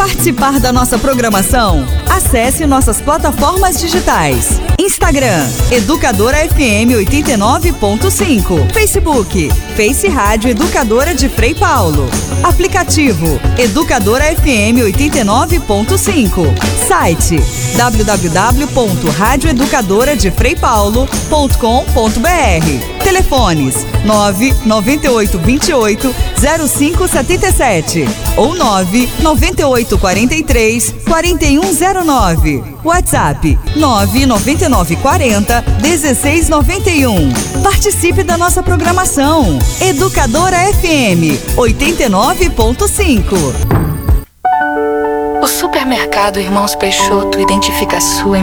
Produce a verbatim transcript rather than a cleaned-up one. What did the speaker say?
participar da nossa programação? Acesse nossas plataformas digitais. Instagram, Educadora F M oitenta e nove ponto cinco. Facebook, Face Rádio Educadora de Frei Paulo. Aplicativo, Educadora F M oitenta e nove ponto cinco. Site, w w w ponto rádio educadora de frei paulo ponto com ponto b r. Telefones nove nove oito dois oito zero cinco sete sete ou nove nove oito quatro três quatro um zero nove. WhatsApp nove nove nove quatro zero um seis nove um. Participe da nossa programação. Educadora F M oitenta e nove ponto cinco. O supermercado Irmãos Peixoto identifica a sua